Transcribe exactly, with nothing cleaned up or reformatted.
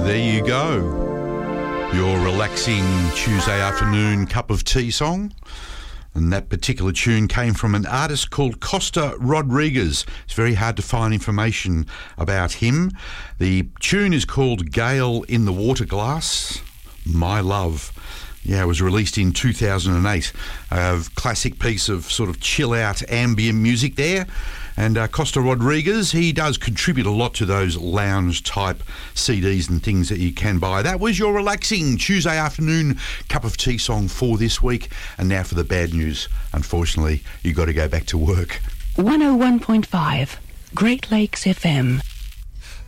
There you go. Your relaxing Tuesday afternoon cup of tea song. And that particular tune came from an artist called Costa Rodriguez. It's very hard to find information about him. The tune is called Gale in the Water Glass, My Love. Yeah, it was released in two thousand eight. A classic piece of sort of chill-out ambient music there. And uh, Costa Rodriguez, he does contribute a lot to those lounge-type C Ds and things that you can buy. That was your relaxing Tuesday afternoon cup of tea song for this week. And now for the bad news. Unfortunately, you've got to go back to work. one oh one point five, Great Lakes F M.